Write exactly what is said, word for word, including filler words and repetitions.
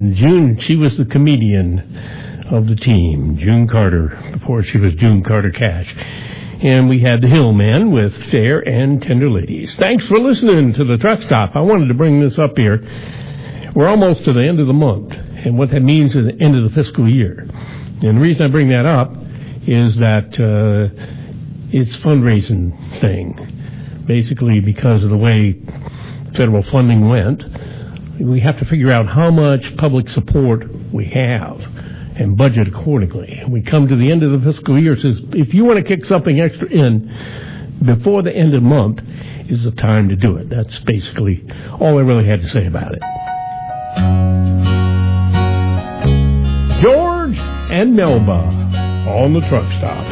And June, she was the comedian of the team, June Carter, before she was June Carter Cash. And we had the Hillman with Fair and Tender Ladies. Thanks for listening to the Truck Stop. I wanted to bring this up here. We're almost to the end of the month, and what that means is the end of the fiscal year. And the reason I bring that up is that uh, it's a fundraising thing. Basically, because of the way federal funding went, we have to figure out how much public support we have and budget accordingly. We come to the end of the fiscal year, says if you want to kick something extra in before the end of the month is the time to do it. That's basically all I really had to say about it. George and Melba on the Truck Stop.